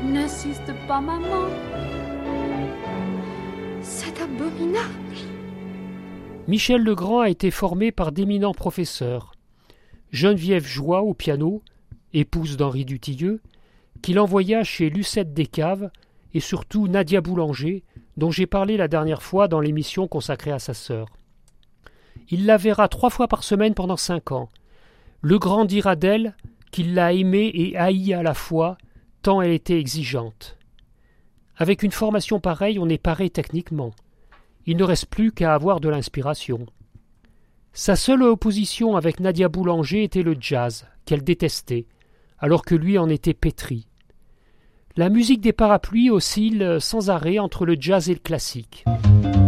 N'insiste pas, maman. C'est abominable. Michel Legrand a été formé par d'éminents professeurs. Geneviève Joie au piano, épouse d'Henri Dutilleux, qui l'envoya chez Lucette Descaves, et surtout Nadia Boulanger, dont j'ai parlé la dernière fois dans l'émission consacrée à sa sœur. Il la verra 3 fois par semaine pendant 5 ans. Legrand dira d'elle qu'il l'a aimée et haïe à la fois, tant elle était exigeante. Avec une formation pareille, on est paré techniquement. Il ne reste plus qu'à avoir de l'inspiration. Sa seule opposition avec Nadia Boulanger était le jazz, qu'elle détestait, alors que lui en était pétri. La musique des parapluies oscille sans arrêt entre le jazz et le classique.